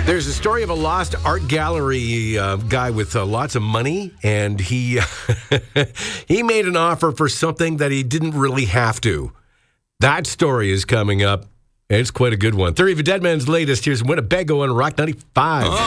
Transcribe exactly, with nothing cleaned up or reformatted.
There's a story of a lost art gallery uh, guy with uh, lots of money, and he he made an offer for something that he didn't really have to. That story is coming up. It's quite a good one. Theory of a Dead Man's latest. Here's Winnebago on Rock ninety-five.